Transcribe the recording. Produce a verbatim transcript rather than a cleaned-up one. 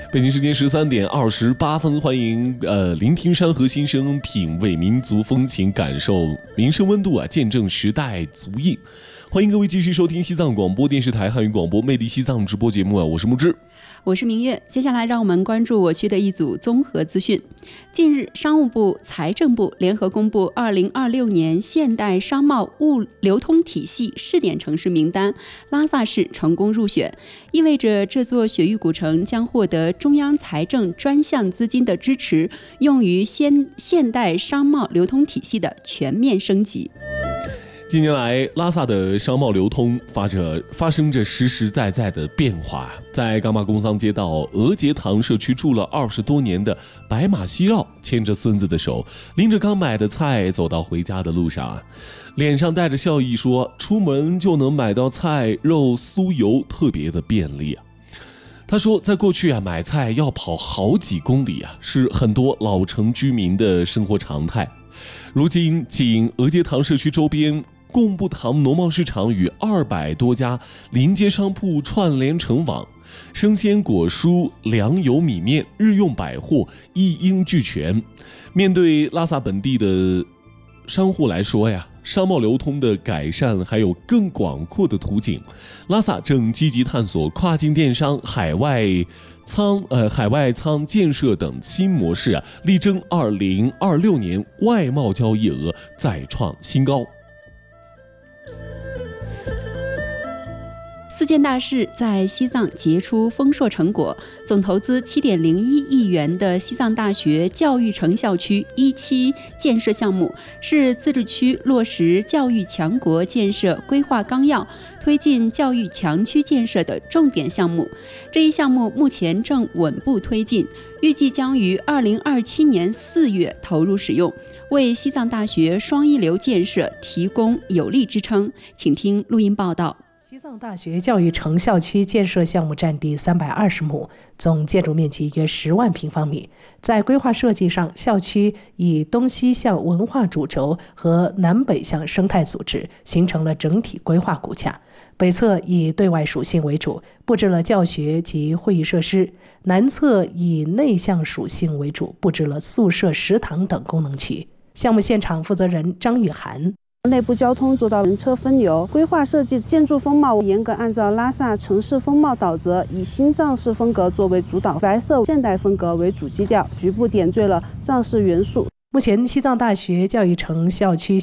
北京时间十三点二十八分，欢迎呃聆听山河心声，品味民族风情，感受民生温度啊，见证时代足印。欢迎各位继续收听西藏广播电视台汉语广播魅力西藏直播节目啊，我是木之。 我是明月。接下来让我们关注我区的一组综合资讯。近日，商务部、财政部联合公布二零二六年现代商贸物流通体系试点城市名单，拉萨市成功入选，意味着这座雪域古城将获得中央财政专项资金的支持，用于现现代商贸流通体系的全面升级。 近年来，拉萨的商贸流通发着发生着实实在在的变化。在噶玛工桑街道额杰堂社区住了二十多年的白马西绕，牵着孙子的手，拎着刚买的菜走到回家的路上，脸上带着笑意说：“出门就能买到菜、肉、酥油，特别的便利啊。”他说，在过去啊，买菜要跑好几公里啊，是很多老城居民的生活常态。如今，仅额杰堂社区周边，贡布堂农贸市场与二百多家临街商铺串联成网，生鲜果蔬、粮油米面、日用百货一应俱全。面对拉萨本地的商户来说呀，商贸流通的改善还有更广阔的途径。拉萨正积极探索跨境电商、海外仓呃海外仓建设等新模式啊，力争二零二六年外贸交易额再创新高。 四件大事在西藏结出丰硕成果，总投资七点零一亿元的西藏大学教育城校区一期建设项目，是自治区落实教育强国建设规划纲要，推进教育强区建设的重点项目。这一项目目前正稳步推进，预计将于二零二七年四月投入使用，为西藏大学双一流建设提供有力支撑。请听录音报道。 西藏大学教育城校区建设项目占地三百二十亩，总建筑面积约十万平方米。在规划设计上，校区以东西向文化主轴和南北向生态组织，形成了整体规划骨架。北侧以对外属性为主，布置了教学及会议设施；南侧以内向属性为主，布置了宿舍、食堂等功能区。项目现场负责人张雨涵。 内部交通做到人车分流，规划设计建筑风貌严格按照拉萨城市风貌导则，以新藏式风格作为主导，白色现代风格为主基调，局部点缀了藏式元素。 目前，西藏大学教育城校区